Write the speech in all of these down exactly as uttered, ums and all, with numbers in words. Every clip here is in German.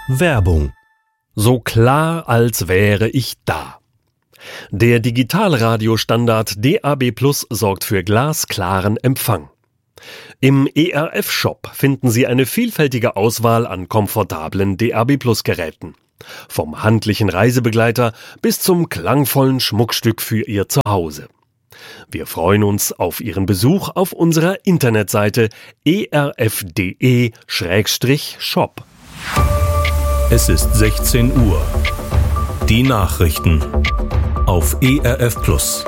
Werbung. So klar, als wäre ich da. Der Digitalradiostandard D A B Plus sorgt für glasklaren Empfang. Im E R F-Shop finden Sie eine vielfältige Auswahl an komfortablen D A B Plus Geräten. Vom handlichen Reisebegleiter bis zum klangvollen Schmuckstück für Ihr Zuhause. Wir freuen uns auf Ihren Besuch auf unserer Internetseite e r f punkt d e Schrägstrich shop. Es ist sechzehn Uhr. Die Nachrichten auf E R F Plus.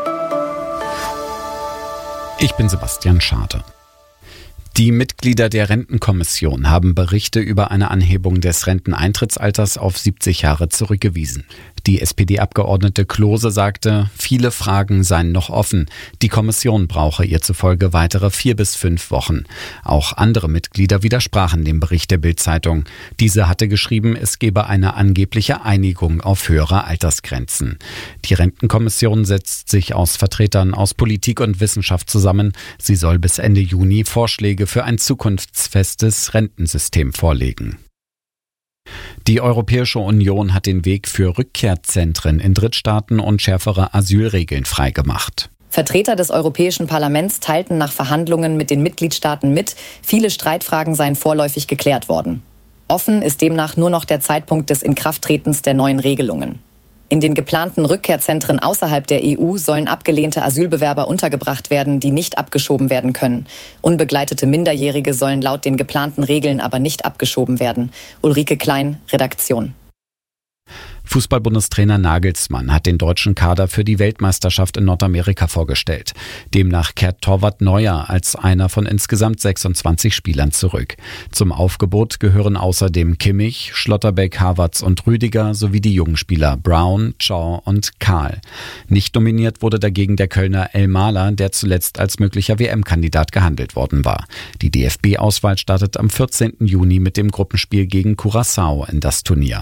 Ich bin Sebastian Schade. Die Mitglieder der Rentenkommission haben Berichte über eine Anhebung des Renteneintrittsalters auf siebzig Jahre zurückgewiesen. Die S P D-Abgeordnete Klose sagte, viele Fragen seien noch offen. Die Kommission brauche ihr zufolge weitere vier bis fünf Wochen. Auch andere Mitglieder widersprachen dem Bericht der Bild-Zeitung. Diese hatte geschrieben, es gebe eine angebliche Einigung auf höhere Altersgrenzen. Die Rentenkommission setzt sich aus Vertretern aus Politik und Wissenschaft zusammen. Sie soll bis Ende Juni Vorschläge für ein zukunftsfestes Rentensystem vorlegen. Die Europäische Union hat den Weg für Rückkehrzentren in Drittstaaten und schärfere Asylregeln freigemacht. Vertreter des Europäischen Parlaments teilten nach Verhandlungen mit den Mitgliedstaaten mit, viele Streitfragen seien vorläufig geklärt worden. Offen ist demnach nur noch der Zeitpunkt des Inkrafttretens der neuen Regelungen. In den geplanten Rückkehrzentren außerhalb der E U sollen abgelehnte Asylbewerber untergebracht werden, die nicht abgeschoben werden können. Unbegleitete Minderjährige sollen laut den geplanten Regeln aber nicht abgeschoben werden. Ulrike Klein, Redaktion. Fußball-Bundestrainer Nagelsmann hat den deutschen Kader für die Weltmeisterschaft in Nordamerika vorgestellt. Demnach kehrt Torwart Neuer als einer von insgesamt sechsundzwanzig Spielern zurück. Zum Aufgebot gehören außerdem Kimmich, Schlotterbeck, Havertz und Rüdiger sowie die jungen Spieler Brown, Shaw und Karl. Nicht nominiert wurde dagegen der Kölner El Maler, der zuletzt als möglicher W M-Kandidat gehandelt worden war. Die D F B-Auswahl startet am vierzehnten Juni mit dem Gruppenspiel gegen Curaçao in das Turnier.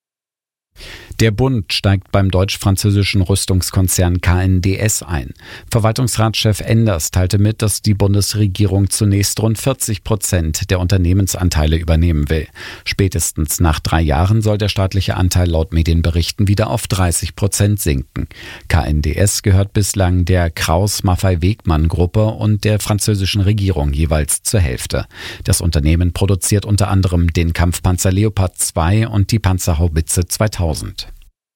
Der Bund steigt beim deutsch-französischen Rüstungskonzern K N D S ein. Verwaltungsratschef Enders teilte mit, dass die Bundesregierung zunächst rund vierzig Prozent der Unternehmensanteile übernehmen will. Spätestens nach drei Jahren soll der staatliche Anteil laut Medienberichten wieder auf dreißig Prozent sinken. K N D S gehört bislang der Krauss-Maffei-Wegmann-Gruppe und der französischen Regierung jeweils zur Hälfte. Das Unternehmen produziert unter anderem den Kampfpanzer Leopard zwei und die Panzerhaubitze zweitausend.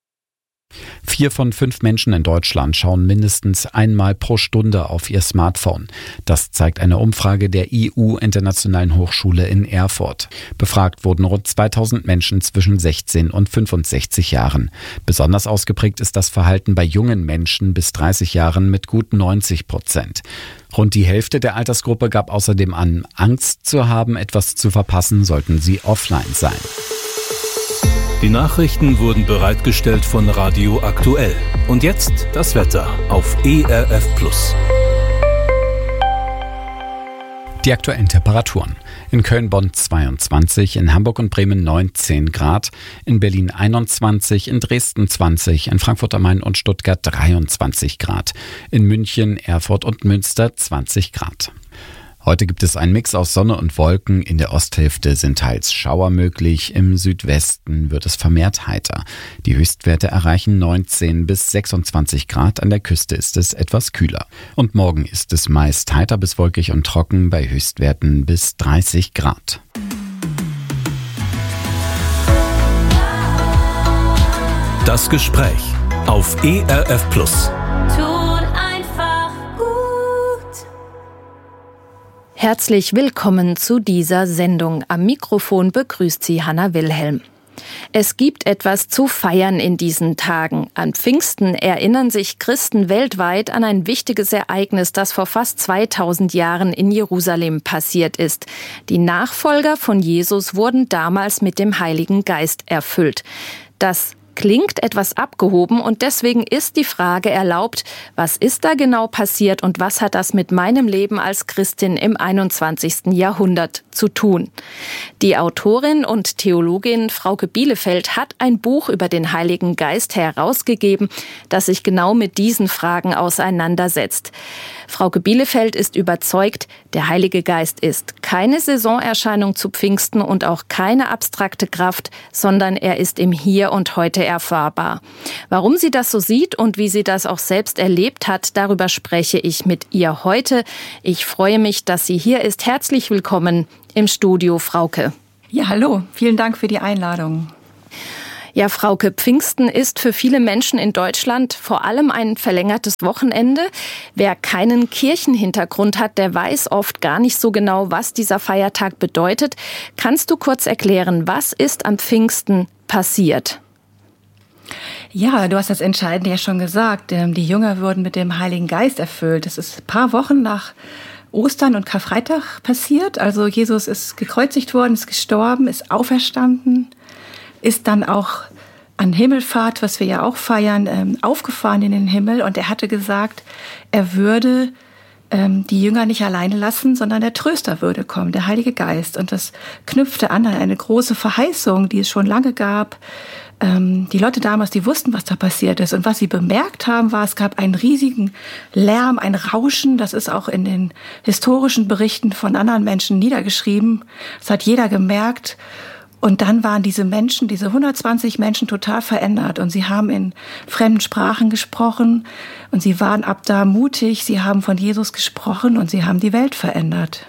Vier von fünf Menschen in Deutschland schauen mindestens einmal pro Stunde auf ihr Smartphone. Das zeigt eine Umfrage der I U-Internationalen Hochschule in Erfurt. Befragt wurden rund zweitausend Menschen zwischen sechzehn und fünfundsechzig Jahren. Besonders ausgeprägt ist das Verhalten bei jungen Menschen bis dreißig Jahren mit gut neunzig Prozent. Rund die Hälfte der Altersgruppe gab außerdem an, Angst zu haben, etwas zu verpassen, sollten sie offline sein. Die Nachrichten wurden bereitgestellt von Radio Aktuell. Und jetzt das Wetter auf E R F Plus. Die aktuellen Temperaturen. In Köln-Bonn zweiundzwanzig, in Hamburg und Bremen neunzehn Grad, in Berlin einundzwanzig, in Dresden zwanzig, in Frankfurt am Main und Stuttgart dreiundzwanzig Grad, in München, Erfurt und Münster zwanzig Grad. Heute gibt es einen Mix aus Sonne und Wolken. In der Osthälfte sind teils Schauer möglich. Im Südwesten wird es vermehrt heiter. Die Höchstwerte erreichen neunzehn bis sechsundzwanzig Grad. An der Küste ist es etwas kühler. Und morgen ist es meist heiter bis wolkig und trocken bei Höchstwerten bis dreißig Grad. Das Gespräch auf E R F Plus. Herzlich willkommen zu dieser Sendung. Am Mikrofon begrüßt Sie Hanna Wilhelm. Es gibt etwas zu feiern in diesen Tagen. An Pfingsten erinnern sich Christen weltweit an ein wichtiges Ereignis, das vor fast zweitausend Jahren in Jerusalem passiert ist. Die Nachfolger von Jesus wurden damals mit dem Heiligen Geist erfüllt. Das klingt etwas abgehoben und deswegen ist die Frage erlaubt, was ist da genau passiert und was hat das mit meinem Leben als Christin im einundzwanzigsten Jahrhundert zu tun? Die Autorin und Theologin Frauke Bielefeld hat ein Buch über den Heiligen Geist herausgegeben, das sich genau mit diesen Fragen auseinandersetzt. Frauke Bielefeld ist überzeugt, der Heilige Geist ist keine Saisonerscheinung zu Pfingsten und auch keine abstrakte Kraft, sondern er ist im Hier und Heute erfahrbar. Warum sie das so sieht und wie sie das auch selbst erlebt hat, darüber spreche ich mit ihr heute. Ich freue mich, dass sie hier ist. Herzlich willkommen im Studio, Frauke. Ja, hallo. Vielen Dank für die Einladung. Ja, Frauke, Pfingsten ist für viele Menschen in Deutschland vor allem ein verlängertes Wochenende. Wer keinen Kirchenhintergrund hat, der weiß oft gar nicht so genau, was dieser Feiertag bedeutet. Kannst du kurz erklären, was ist am Pfingsten passiert? Ja, du hast das Entscheidende ja schon gesagt. Die Jünger wurden mit dem Heiligen Geist erfüllt. Das ist ein paar Wochen nach Ostern und Karfreitag passiert. Also Jesus ist gekreuzigt worden, ist gestorben, ist auferstanden, ist dann auch an Himmelfahrt, was wir ja auch feiern, aufgefahren in den Himmel. Und er hatte gesagt, er würde die Jünger nicht alleine lassen, sondern der Tröster würde kommen, der Heilige Geist. Und das knüpfte an an eine große Verheißung, die es schon lange gab. Die Leute damals, die wussten, was da passiert ist. Und was sie bemerkt haben, war, es gab einen riesigen Lärm, ein Rauschen. Das ist auch in den historischen Berichten von anderen Menschen niedergeschrieben. Das hat jeder gemerkt. Und dann waren diese Menschen, diese hundertzwanzig Menschen total verändert. Und sie haben in fremden Sprachen gesprochen. Und sie waren ab da mutig. Sie haben von Jesus gesprochen und sie haben die Welt verändert.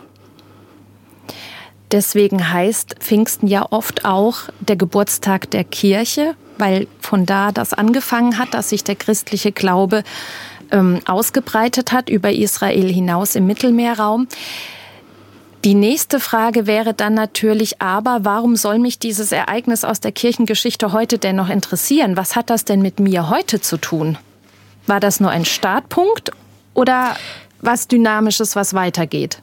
Deswegen heißt Pfingsten ja oft auch der Geburtstag der Kirche, weil von da das angefangen hat, dass sich der christliche Glaube ähm, ausgebreitet hat über Israel hinaus im Mittelmeerraum. Die nächste Frage wäre dann natürlich, aber warum soll mich dieses Ereignis aus der Kirchengeschichte heute denn noch interessieren? Was hat das denn mit mir heute zu tun? War das nur ein Startpunkt oder was Dynamisches, was weitergeht?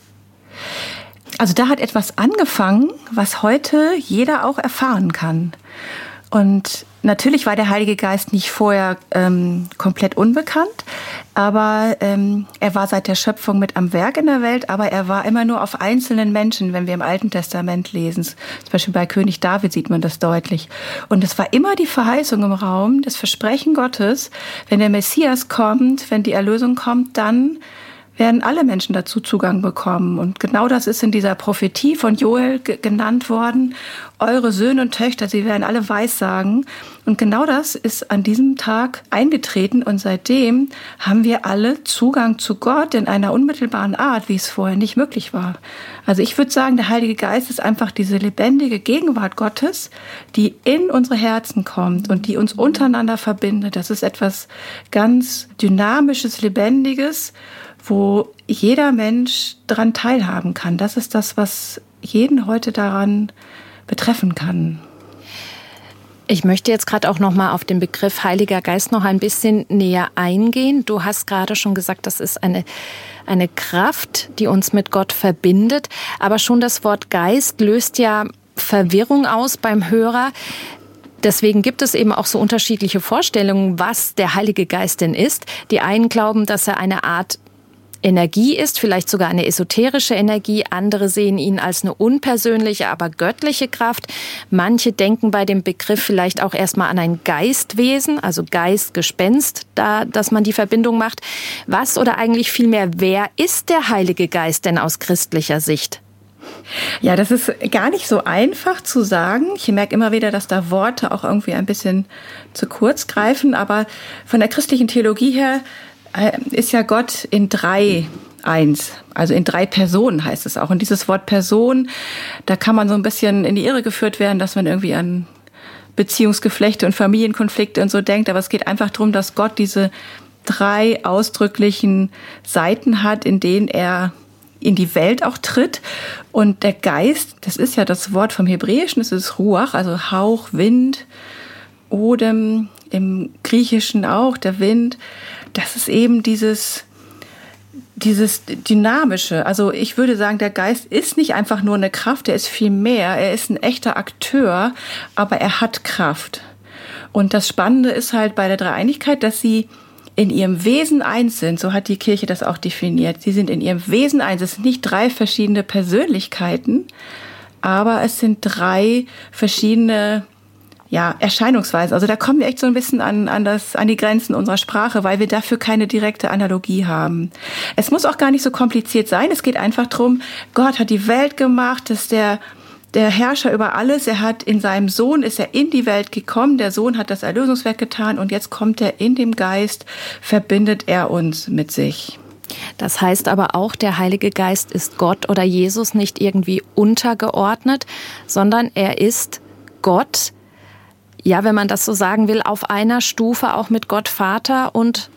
Also da hat etwas angefangen, was heute jeder auch erfahren kann. Und natürlich war der Heilige Geist nicht vorher ähm, komplett unbekannt, aber ähm, er war seit der Schöpfung mit am Werk in der Welt, aber er war immer nur auf einzelnen Menschen, wenn wir im Alten Testament lesen. Zum Beispiel bei König David sieht man das deutlich. Und es war immer die Verheißung im Raum, das Versprechen Gottes, wenn der Messias kommt, wenn die Erlösung kommt, dann werden alle Menschen dazu Zugang bekommen. Und genau das ist in dieser Prophetie von Joel g- genannt worden. Eure Söhne und Töchter, sie werden alle Weissagen. Und genau das ist an diesem Tag eingetreten. Und seitdem haben wir alle Zugang zu Gott in einer unmittelbaren Art, wie es vorher nicht möglich war. Also ich würde sagen, der Heilige Geist ist einfach diese lebendige Gegenwart Gottes, die in unsere Herzen kommt und die uns untereinander verbindet. Das ist etwas ganz Dynamisches, Lebendiges, wo jeder Mensch daran teilhaben kann. Das ist das, was jeden heute daran betreffen kann. Ich möchte jetzt gerade auch noch mal auf den Begriff Heiliger Geist noch ein bisschen näher eingehen. Du hast gerade schon gesagt, das ist eine, eine Kraft, die uns mit Gott verbindet. Aber schon das Wort Geist löst ja Verwirrung aus beim Hörer. Deswegen gibt es eben auch so unterschiedliche Vorstellungen, was der Heilige Geist denn ist. Die einen glauben, dass er eine Art Energie ist, vielleicht sogar eine esoterische Energie. Andere sehen ihn als eine unpersönliche, aber göttliche Kraft. Manche denken bei dem Begriff vielleicht auch erstmal an ein Geistwesen, also Geist, Gespenst, da, dass man die Verbindung macht. Was oder eigentlich vielmehr, wer ist der Heilige Geist denn aus christlicher Sicht? Ja, das ist gar nicht so einfach zu sagen. Ich merke immer wieder, dass da Worte auch irgendwie ein bisschen zu kurz greifen. Aber von der christlichen Theologie her ist ja Gott in drei eins, also in drei Personen heißt es auch. Und dieses Wort Person, da kann man so ein bisschen in die Irre geführt werden, dass man irgendwie an Beziehungsgeflechte und Familienkonflikte und so denkt. Aber es geht einfach darum, dass Gott diese drei ausdrücklichen Seiten hat, in denen er in die Welt auch tritt. Und der Geist, das ist ja das Wort vom Hebräischen, das ist Ruach, also Hauch, Wind, Odem, im Griechischen auch, der Wind. Das ist eben dieses, dieses Dynamische. Also ich würde sagen, der Geist ist nicht einfach nur eine Kraft, er ist viel mehr. Er ist ein echter Akteur, aber er hat Kraft. Und das Spannende ist halt bei der Dreieinigkeit, dass sie in ihrem Wesen eins sind. So hat die Kirche das auch definiert. Sie sind in ihrem Wesen eins. Es sind nicht drei verschiedene Persönlichkeiten, aber es sind drei verschiedene ja, Erscheinungsweisen. Also da kommen wir echt so ein bisschen an, an, das, an die Grenzen unserer Sprache, weil wir dafür keine direkte Analogie haben. Es muss auch gar nicht so kompliziert sein. Es geht einfach darum, Gott hat die Welt gemacht, dass der, der Herrscher über alles, er hat in seinem Sohn, ist er in die Welt gekommen, der Sohn hat das Erlösungswerk getan und jetzt kommt er in dem Geist, verbindet er uns mit sich. Das heißt aber auch, der Heilige Geist ist Gott oder Jesus nicht irgendwie untergeordnet, sondern er ist Gott, ja, wenn man das so sagen will, auf einer Stufe auch mit Gott Vater und